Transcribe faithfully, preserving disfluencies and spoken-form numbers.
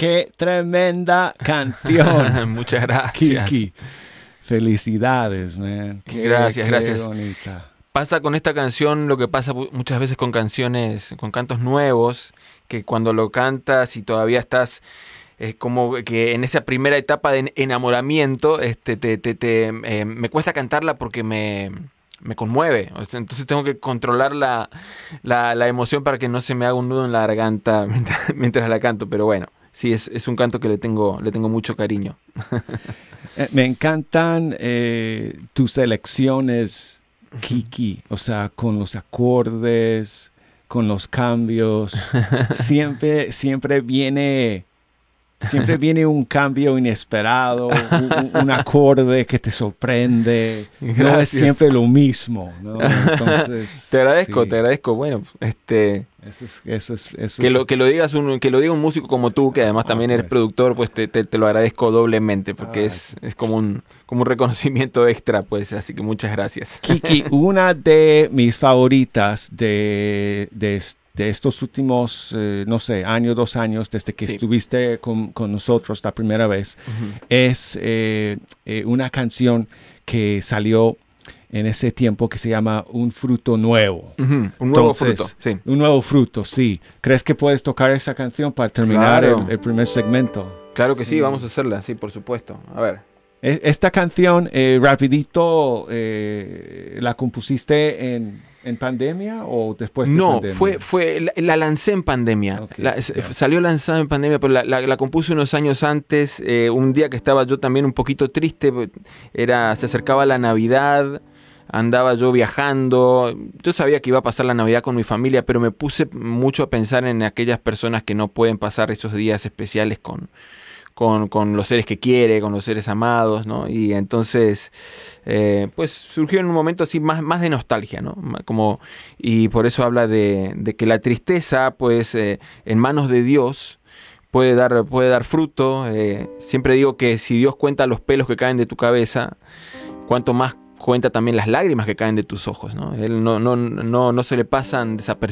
qué tremenda canción. Muchas gracias. Kiki. Felicidades, man. Qué, gracias, qué gracias. bonita. Pasa con esta canción lo que pasa muchas veces con canciones, con cantos nuevos, que cuando lo cantas y todavía estás eh, como que en esa primera etapa de enamoramiento, este, te, te, te, eh, me cuesta cantarla porque me, me conmueve. Entonces tengo que controlar la, la, la emoción para que no se me haga un nudo en la garganta mientras, mientras la canto. Pero bueno, sí, es, es un canto que le tengo, le tengo mucho cariño. Me encantan eh, tus elecciones, Kiki, o sea, con los acordes, con los cambios. Siempre, siempre viene... Siempre viene un cambio inesperado, un, un acorde que te sorprende. Gracias. No es siempre lo mismo, ¿no? Entonces, te agradezco, sí. te agradezco. Bueno, este, Eso es, eso es, eso que es, lo que lo digas un, que lo diga un músico como tú, que además ah, también eres pues. productor, pues te, te, te lo agradezco doblemente, porque Ah, es, es como un, como un reconocimiento extra, pues. Así que muchas gracias. Kiki, una de mis favoritas de, de, de estos últimos, eh, no sé, año, dos años, desde que Sí. estuviste con, con nosotros la primera vez, Uh-huh. es eh, eh, una canción que salió en ese tiempo que se llama Un Fruto Nuevo. Uh-huh. Un nuevo Entonces, fruto, sí. Un nuevo fruto, sí. ¿Crees que puedes tocar esa canción para terminar Claro. el, el primer segmento? Claro que sí. Sí. Vamos a hacerla, sí, por supuesto. A ver. E- Esta canción, eh, rapidito, eh, ¿la compusiste en, en pandemia o después de No, pandemia? fue, fue la, la lancé en pandemia. Ok, La- s- ya. Salió lanzada en pandemia, pero la, la, la compuse unos años antes. Eh, un día que estaba yo también un poquito triste, era, se acercaba la Navidad, andaba yo viajando. Yo sabía que iba a pasar la Navidad con mi familia, pero me puse mucho a pensar en aquellas personas que no pueden pasar esos días especiales con, con, con los seres que quiere, con los seres amados, ¿no? Y entonces, eh, pues surgió en un momento así más, más de nostalgia, ¿no? Como, y por eso habla de, de que la tristeza, pues, eh, en manos de Dios puede dar, puede dar fruto. Eh, siempre digo que si Dios cuenta los pelos que caen de tu cabeza, cuanto más cuenta también las lágrimas que caen de tus ojos, ¿no? Él no, no, no, no se le pasan desapercibidas